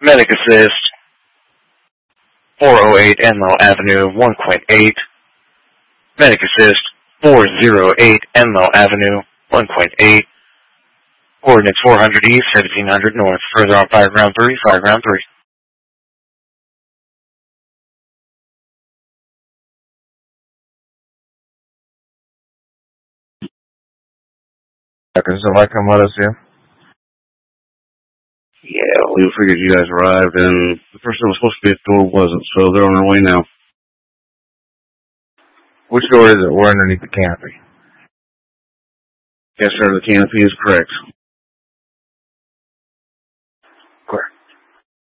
Medic Assist, 408 Enloe Avenue, 1.8. Medic Assist, 408 Enloe Avenue, 1.8. Coordinates 400 East, 1700 North. Further on Fire Ground 3, Fire Ground 3. Somebody come let us in? Yeah, we figured you guys arrived, and the person that was supposed to be at the door wasn't, so they're on their way now. Which door is it? We're underneath the canopy. Yes, sir, the canopy is correct.